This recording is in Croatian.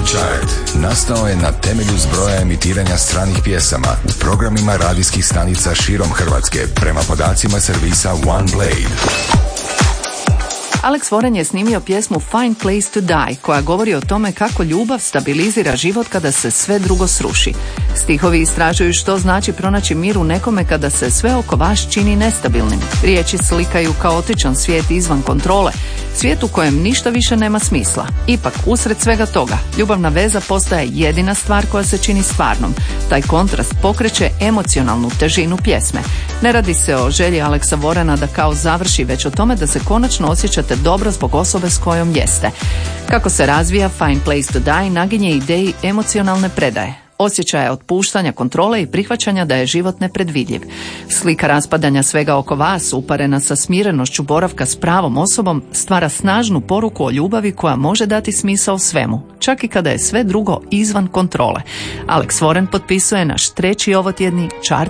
Chart nastao je na temelju zbroja emitiranja stranih pjesama u programima radijskih stanica širom Hrvatske prema podacima servisa OneBlade. Alex Warren je snimio pjesmu Fine Place to Die, koja govori o tome kako ljubav stabilizira život kada se sve drugo sruši. Stihovi istražuju što znači pronaći mir u nekome kada se sve oko vas čini nestabilnim. Riječi slikaju kaotičan svijet izvan kontrole, svijet u kojem ništa više nema smisla. Ipak, usred svega toga, ljubavna veza postaje jedina stvar koja se čini stvarnom. Taj kontrast pokreće emocionalnu težinu pjesme. Ne radi se o želji Alexa Warrena da kao završi, već o tome da se konačno osjećate dobro zbog osobe s kojom jeste. Kako se razvija Fine Place to Die naginje ideji emocionalne predaje, osjećaja otpuštanja kontrole i prihvaćanja da je život nepredvidljiv. Slika raspadanja svega oko vas, uparena sa smirenošću boravka s pravom osobom, stvara snažnu poruku o ljubavi koja može dati smisao svemu, čak i kada je sve drugo izvan kontrole. Alex Warren potpisuje naš treći ovotjedni chart